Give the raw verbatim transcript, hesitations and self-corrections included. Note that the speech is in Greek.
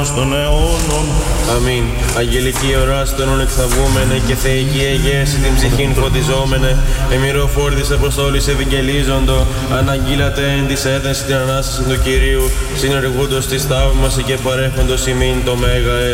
αιώνος των αιώνων. Αμήν. Αγγελική οράς των εξαβούμενε και θεϊκή αιγέση την ψυχήν φωτιζόμενε. Εμμυροφόρτης αποστόλης ευηγγελίζοντο. Αναγγείλατε εν της έθνης την Ανάσταση του Κυρίου. Συνεργούντος της θαύμαση και παρέχοντος ημίν το μέγα